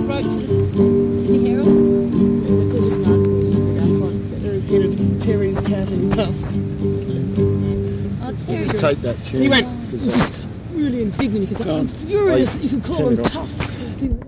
wrote to the Sydney Herald. It's just an article just going on. There is good Terry's touting Tufts. Oh, Terry. Just take that chair. He went, really indignant because I'm furious that you could call them Tufts.